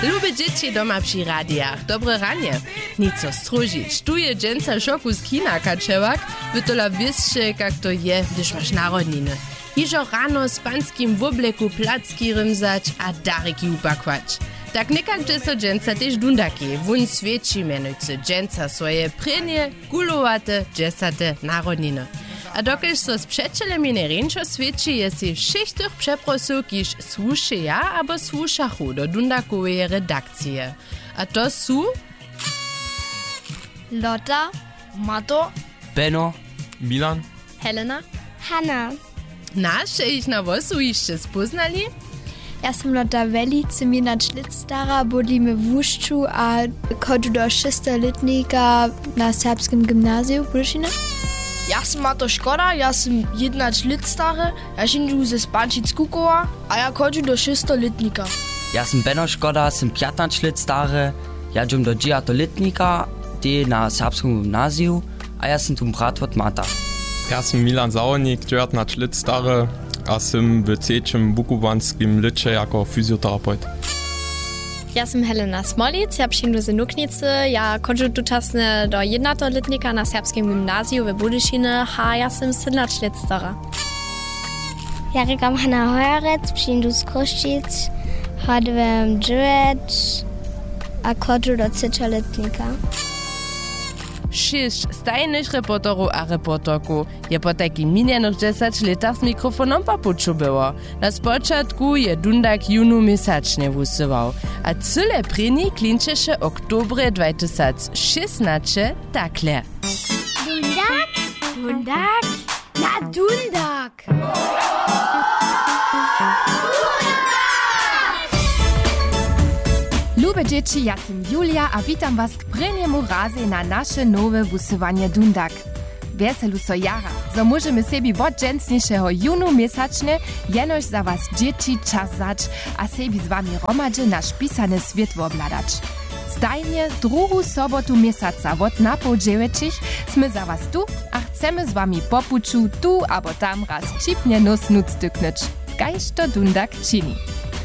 Lubię dzieci doma przy radiach. Dobre ranie. Nic co stružić. Tu je dżęca szoku z kina kaczewak. Wytola wiesz, jak to je, gdyż masz narodniny. Iżo rano z panskim w obleku placki rymzać, a daryki upakwać. Tak nekak dżeso dżęca też dundaki. Wun świeci mianujcy dżęca swoje prenie, gulowate, dżesate narodniny. A dokelž so z přečelemi nerjenčo svědčí, je si všech tych přeprosów, kiž słušeja abo słušachu do dundakowej redakcije. A to su... Lotta, Mato, Benno, Milan, Helena, Hanna. Nasze ich na wosu jeszcze spoznali? Ja sam Lotta velice mi na Šlitstara budlimy w Łuszczu, a chodzę do 6-letnika na serbskim gimnazjum. Budešina? Ja sam Mato Škoda, ja sam 11 let stary, ja žinju ze Spančic Kukova, a ja chodzę do 6-letnika. ja sam Benno Škoda, sam 15 let stary, ja dżum do 9-letnika, die na serbskim gimnazjum, a ja sam tu brat od Mata. ja sam Milan Sauernik, 19 let stary, a sam w trzecim bukowanskim licze jako fizjoterapeut. Ja sam Helena Smolic, ja przyjdę z Nuknicy, ja chodzę doczasnie do 11-letnika na serbskim gimnazjum w Budešine, a ja sam 17 let stara. Ja rekam Hanna Heuerec, przyjdę z Kruszczyc, chodzę 9, a chodzę do 3-letnika. 6 stajnych reporterów a reporterku je po takich minionych 10 latach z mikrofonom papuczu było. Na spoczatku je dundak junu miesięcznie wusywał, a cyle prini klinčeše oktobre 2016 takle. Dundak? Dundak? Na Dundak! Lube dzieci, ja sam Julia, a witam was k prynjemu razie na nasze nowe wusywanie Dundak. Weselu so jara, so możemy sebi od dżęsniejszego junu miesięcznie jenoś za was dzieci czas zać, a sebi z wami romadze nasz pisany świat obladać. Stajnie druhú sobotu miesiąca od na pół 9 sme za was tu, a chcemy z wami popuczu tu abo tam raz čipnie nos nuc tyknąć. Kajż to Dundak čini.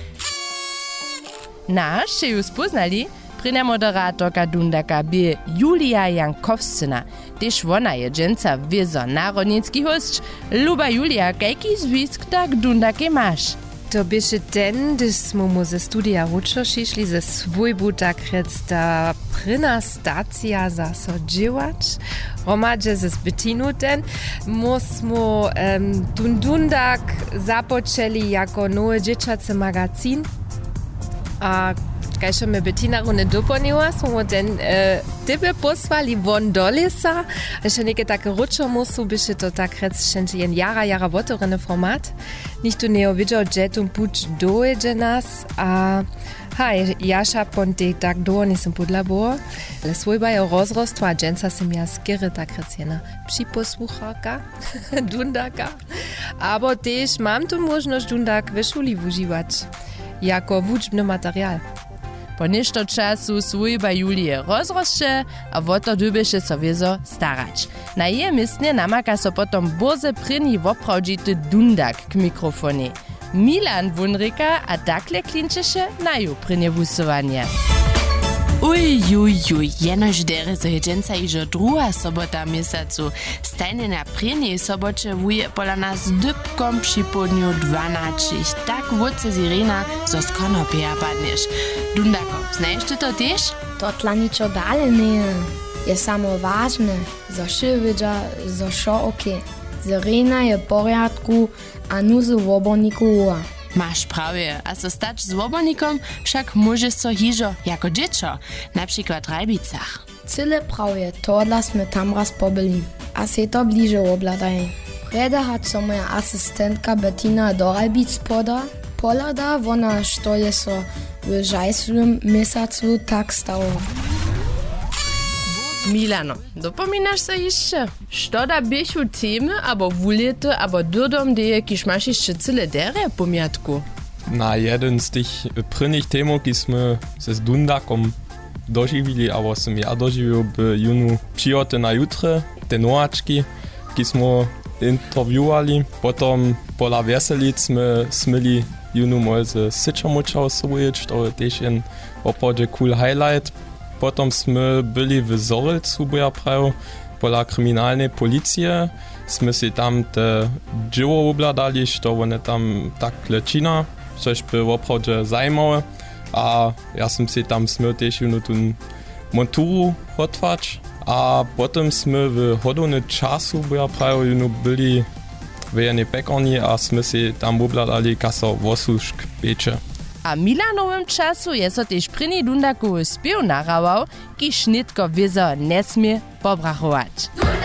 Nasz się już poznali, pryna moderatorka Dundaka by Julia Jankowscyna. Też ona je dżęca wiezo narodnicki host. Luba Julia, jaki zwisk tak Dundake masz? To bieše ten, gdyż smo mu ze studia Ruczo šišli ze svojbu takrec ta prina stacija zasodziłać. Romadže ze zbytinu ten. Musmo Dundak započeli jako nowe dzieciace magazin. A kajšo me Bettina runde doplnila, smo ten tebe posłali von do lesa. Jeszcze neke takie ruczo musu, byše to takrec šenče jen jara votorene format. Nikt tu nie widział, gdzie tu puć dojedzie nas, a jaša ponte tak do nisem podla było. Ale svojba je rozrostu, a dżęca sem ja skiery takrec jena przyposłuchaka, Dundaka. Abo też mam tu możność Dundak w szuli używać, jako wuczbny materiał. Po ništo czasu swojba Julie rozroście, a woto dybieše so wiezo starać. Na je miejsce namaka so potom boze pryni woprawdzity Dundak k mikrofonie. Milan Wunrika a takle klinčeše na ju prynie wusywanie. Uj, jenož dere so je dżęca iżo druga sobota miesiącu. Stajnie na prynnej sobocie wuje pola nas dybkom przy południu 12. Tak wódce Sirena, zo z konopia padniesz. Dundako, znajesz ty to też? To dla ničo dale nie je samo ważne, za szywidza, za szo okej. Sirena je w porядku, a nuzy w oborniku. Masz prawie, a so stać z obornikom však możesz so hižo jako dziecko, na przykład w Rajbicach. Cyle prawie, to dla sme tam raz pobyli, a se to bliže obladaj. Predahać so moja asystentka Bettina do Rajbic polada, ona što je so w žajsłym miesiącu tak stało. Milano, dopominasz se jeszcze? Što da biechu temy, abo wulety, abo dodom deje, kiż masz jeszcze cyle dere pomiatku? Na jeden z tych prynnych temów, kismy ze z Dundakom dożywili, abo sam ja dożywił w junu przyjoty na jutrze, te nowaczki, kismy intervjuwali. Potom pola Weselic sme smyli junu mal ze Syczomuča oswojić, to je też jen opodźe cool highlight. Potom sme byli w Zorelcu, bo ja prawo, pola kryminalnej policji. Sme si tam te dzieło obladali, to one tam tak lecina, coś by opodźe zajmowe. A ja som si tam sme też junu tun monturu otwać. A potem sme w hodowny czasu, bo ja prawo junu byli w jednej pekarni, a sme si tam obladali kaso wosuszk piecze. A Milanowym czasu je so też pryni dundakowy spiew narawał, kiż nitko wiezo nesmie pobrachować.